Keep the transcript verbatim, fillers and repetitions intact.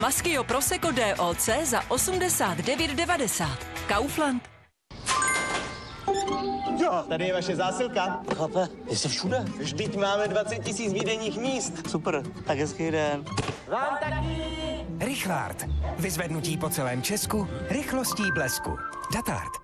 Maschio Prosecco D O C za osmdesát devět devadesát. Kaufland. Jo, tady je vaše zásilka. Chlape, jsi všude? Vždyť máme dvacet tisíc výdejních míst. Super, tak hezký den. Vám taky. Richard. Vyzvednutí po celém Česku, rychlostí blesku. Datard.